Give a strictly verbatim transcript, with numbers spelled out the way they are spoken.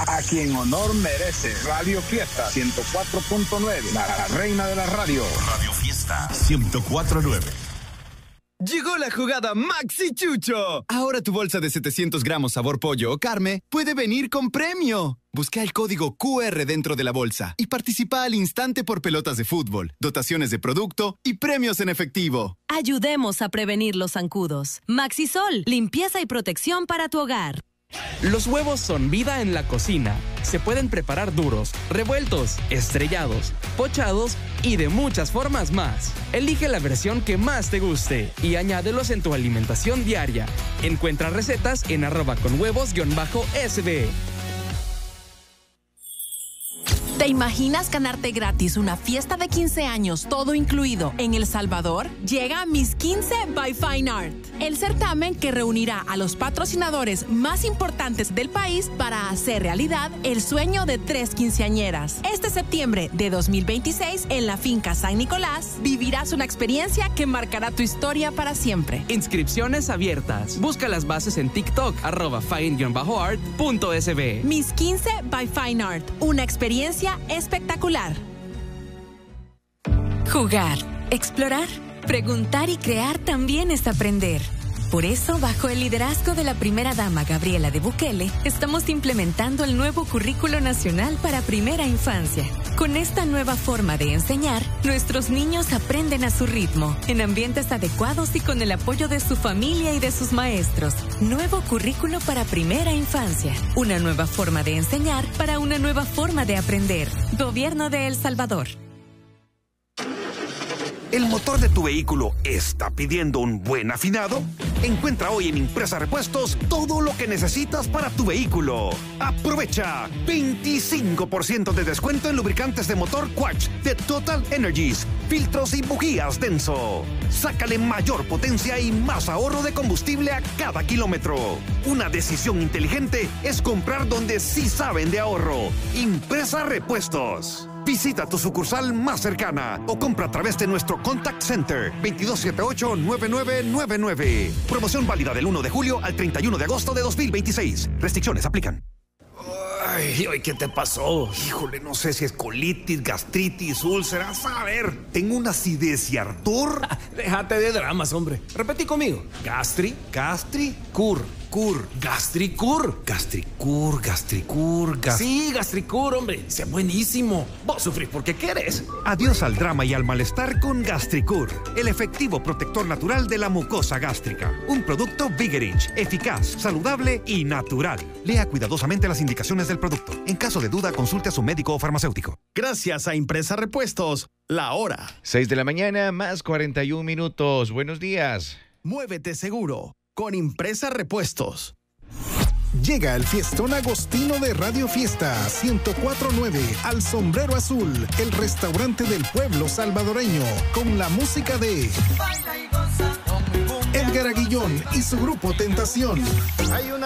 A quien honor merece. Radio Fiesta ciento cuatro punto nueve, la reina de la radio. Radio Fiesta ciento cuatro punto nueve. Llegó la jugada Maxi Chucho. Ahora tu bolsa de setecientos gramos sabor pollo o carne puede venir con premio. Busca el código Q R dentro de la bolsa y participa al instante por pelotas de fútbol, dotaciones de producto y premios en efectivo. Ayudemos a prevenir los zancudos. Maxisol, limpieza y protección para tu hogar. Los huevos son vida en la cocina. Se pueden preparar duros, revueltos, estrellados, pochados y de muchas formas más. Elige la versión que más te guste y añádelos en tu alimentación diaria. Encuentra recetas en arroba con huevos guión bajo S B. ¿Te imaginas ganarte gratis una fiesta de quince años, todo incluido, en El Salvador? Llega Miss quince by Fine Art, el certamen que reunirá a los patrocinadores más importantes del país para hacer realidad el sueño de tres quinceañeras. Este septiembre de dos mil veintiséis, en la finca San Nicolás, vivirás una experiencia que marcará tu historia para siempre. Inscripciones abiertas. Busca las bases en TikTok, arroba fine-art punto S B. Miss quince by Fine Art, una experiencia espectacular. Jugar, explorar, preguntar y crear también es aprender. Por eso, bajo el liderazgo de la primera dama Gabriela de Bukele, estamos implementando el nuevo Currículo Nacional para Primera Infancia. Con esta nueva forma de enseñar, nuestros niños aprenden a su ritmo, en ambientes adecuados y con el apoyo de su familia y de sus maestros. Nuevo Currículo para Primera Infancia. Una nueva forma de enseñar para una nueva forma de aprender. Gobierno de El Salvador. ¿El motor de tu vehículo está pidiendo un buen afinado? Encuentra hoy en Impresa Repuestos todo lo que necesitas para tu vehículo. Aprovecha veinticinco por ciento de descuento en lubricantes de motor Quatch de Total Energies, filtros y bujías Denso. Sácale mayor potencia y más ahorro de combustible a cada kilómetro. Una decisión inteligente es comprar donde sí saben de ahorro. Impresa Repuestos. Visita tu sucursal más cercana o compra a través de nuestro Contact Center veintidós setenta y ocho, noventa y nueve noventa y nueve. Promoción válida del uno de julio al treinta y uno de agosto de dos mil veintiséis. Restricciones aplican. Ay, ay, ¿qué te pasó? Híjole, no sé si es colitis, gastritis, úlceras. A ver, tengo una acidez y ardor. Déjate de dramas, hombre. Repetí conmigo. Gastri, Gastri, cur, cur, gastricur. gastricur, gastricur, gas... Sí, gastricur, hombre. Es buenísimo. Vos sufrís porque querés. Adiós al drama y al malestar con Gastricur, el efectivo protector natural de la mucosa gástrica. Un producto Vigerich, eficaz, saludable y natural. Lea cuidadosamente las indicaciones del producto. En caso de duda, consulte a su médico o farmacéutico. Gracias a Impresa Repuestos, la hora. seis de la mañana más cuarenta y un minutos. Buenos días. Muévete seguro con Impresa Repuestos. Llega el fiestón agostino de Radio Fiesta ciento cuatro punto nueve al Sombrero Azul, el restaurante del pueblo salvadoreño, con la música de Edgar Aguillón y su grupo Tentación. Hay una